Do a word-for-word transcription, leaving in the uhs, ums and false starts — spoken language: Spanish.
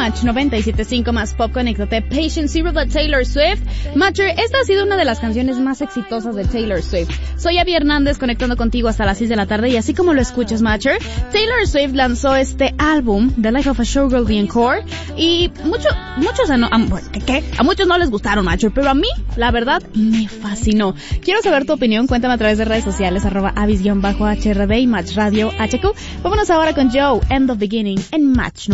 Match noventa y siete punto cinco más pop, conéctate. Patient Zero de Taylor Swift. Matcher, esta ha sido una de las canciones más exitosas de Taylor Swift. Soy Abby Hernández conectando contigo hasta las seis de la tarde y así como lo escuchas, Matcher, Taylor Swift lanzó este álbum, The Life of a Showgirl, The Encore, y mucho, muchos, no, a, ¿qué, qué? A muchos no les gustaron, Matcher, pero a mí, la verdad, me fascinó. Quiero saber tu opinión, cuéntame a través de redes sociales, arroba avis-hrb y Match Radio H Q. Vámonos ahora con Joe, End of Beginning, en Match.